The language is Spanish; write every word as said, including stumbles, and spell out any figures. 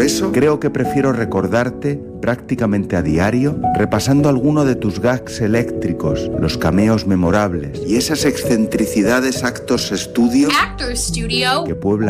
Por eso creo que prefiero recordarte prácticamente a diario, repasando alguno de tus gags eléctricos, los cameos memorables y esas excentricidades actors studio, Actors Studio que pueblan